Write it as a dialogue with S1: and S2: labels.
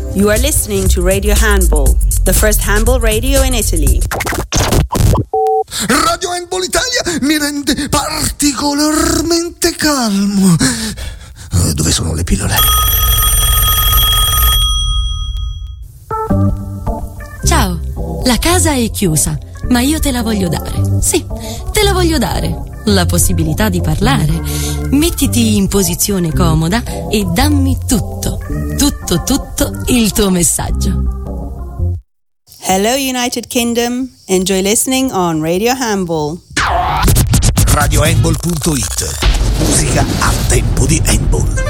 S1: You are listening to Radio Handball, the first handball radio in Italy.
S2: Radio Handball Italia mi rende particolarmente calmo. Dove sono le pillole?
S3: Ciao, la casa è chiusa, ma io te la voglio dare. Sì, te la voglio dare. La possibilità di parlare. Mettiti in posizione comoda e dammi tutto il tuo messaggio.
S1: Hello United Kingdom, enjoy listening on Radio Handball.
S2: RadioHandball.it. Musica a tempo di handball.